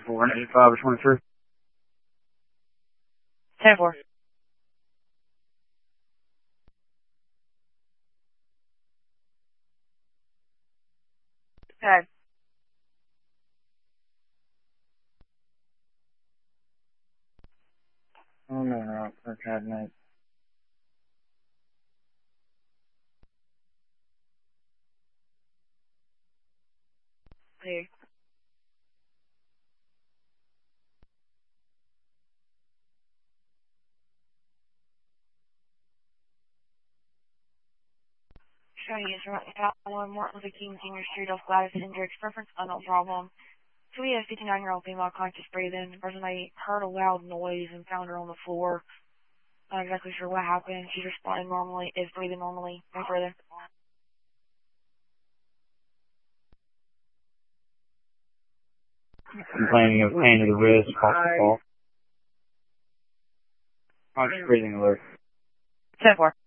4 and 85 or 23. 10-4. Okay. Oh, no, okay, mate. Clear. Showing you one Martin Luther King Senior Street off Gladys Hendricks. Reference unknown problem. So we had a 59-year-old female conscious breathing. Person they heard a loud noise and found her on the floor. Not exactly sure what happened. She's responding normally, is breathing normally. No further. Complaining of pain of the wrist, possible fall. Conscious breathing alert. 10-4.